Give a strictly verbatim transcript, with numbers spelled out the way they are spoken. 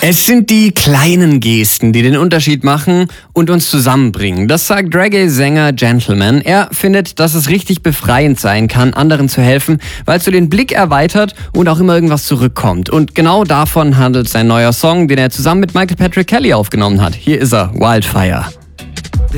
Es sind die kleinen Gesten, die den Unterschied machen und uns zusammenbringen. Das sagt Reggae-Sänger Gentleman. Er findet, dass es richtig befreiend sein kann, anderen zu helfen, weil es so den Blick erweitert und auch immer irgendwas zurückkommt. Und genau davon handelt sein neuer Song, den er zusammen mit Michael Patrick Kelly aufgenommen hat. Hier ist er, Wildfire.